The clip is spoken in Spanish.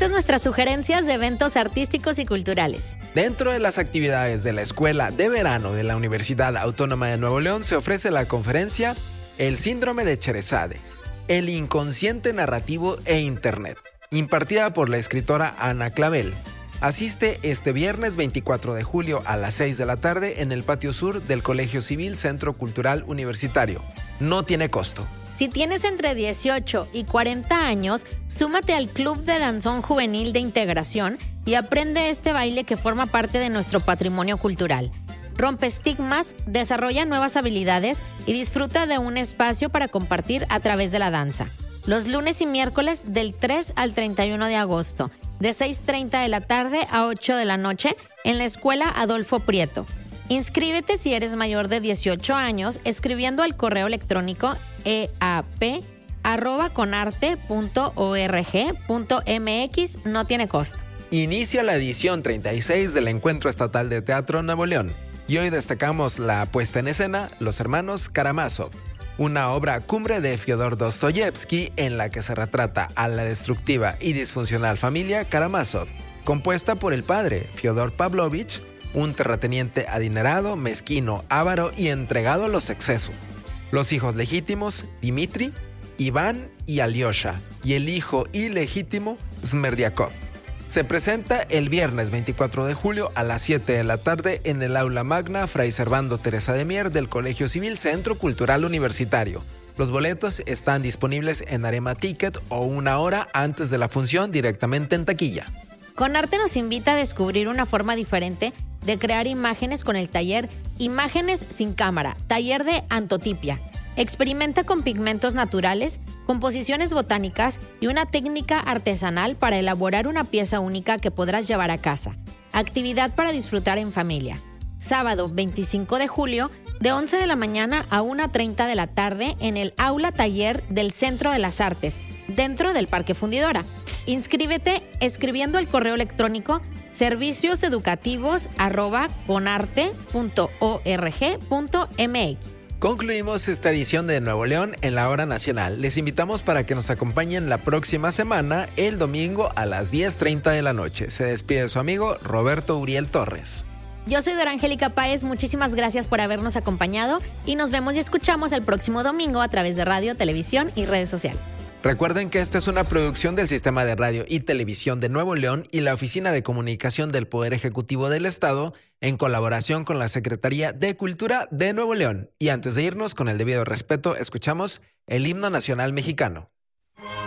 estas nuestras sugerencias de eventos artísticos y culturales. Dentro de las actividades de la Escuela de Verano de la Universidad Autónoma de Nuevo León se ofrece la conferencia El síndrome de Cherezade, el inconsciente narrativo e Internet, impartida por la escritora Ana Clavel. Asiste este viernes 24 de julio a las 6 de la tarde en el patio sur del Colegio Civil Centro Cultural Universitario. No tiene costo. Si tienes entre 18 y 40 años, súmate al Club de Danzón Juvenil de Integración y aprende este baile que forma parte de nuestro patrimonio cultural. Rompe estigmas, desarrolla nuevas habilidades y disfruta de un espacio para compartir a través de la danza. Los lunes y miércoles del 3 al 31 de agosto, de 6:30 de la tarde a 8 de la noche, en la Escuela Adolfo Prieto. Inscríbete si eres mayor de 18 años escribiendo al correo electrónico eap@conarte.org.mx. No tiene costo. Inicia la edición 36 del Encuentro Estatal de Teatro Nuevo León y hoy destacamos la puesta en escena Los Hermanos Karamazov, una obra cumbre de Fyodor Dostoyevsky en la que se retrata a la destructiva y disfuncional familia Karamazov, compuesta por el padre, Fyodor Pavlovich, un terrateniente adinerado, mezquino, avaro y entregado a los excesos. Los hijos legítimos, Dmitri, Iván y Alyosha, y el hijo ilegítimo, Smerdyakov. Se presenta el viernes 24 de julio a las 7 de la tarde en el Aula Magna Fray Servando Teresa de Mier del Colegio Civil Centro Cultural Universitario. Los boletos están disponibles en Arema Ticket o una hora antes de la función directamente en taquilla. Conarte nos invita a descubrir una forma diferente de crear imágenes con el taller Imágenes sin cámara, taller de antotipia. Experimenta con pigmentos naturales, composiciones botánicas y una técnica artesanal para elaborar una pieza única que podrás llevar a casa. Actividad para disfrutar en familia. Sábado 25 de julio, de 11 de la mañana a 1:30 de la tarde en el Aula Taller del Centro de las Artes, dentro del Parque Fundidora. Inscríbete escribiendo al correo electrónico servicioseducativos@conarte.org.mx. Concluimos esta edición de Nuevo León en la Hora Nacional. Les invitamos para que nos acompañen la próxima semana, el domingo a las 10:30 de la noche. Se despide su amigo Roberto Uriel Torres. Yo soy Dora Angélica Páez, muchísimas gracias por habernos acompañado y nos vemos y escuchamos el próximo domingo a través de radio, televisión y redes sociales. Recuerden que esta es una producción del Sistema de Radio y Televisión de Nuevo León y la Oficina de Comunicación del Poder Ejecutivo del Estado en colaboración con la Secretaría de Cultura de Nuevo León. Y antes de irnos, con el debido respeto, escuchamos el himno nacional mexicano.